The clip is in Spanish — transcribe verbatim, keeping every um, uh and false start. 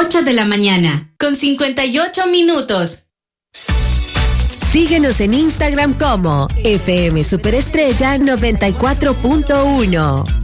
ocho de la mañana, con cincuenta y ocho minutos. Síguenos en Instagram como F M Superestrella noventa y cuatro punto uno.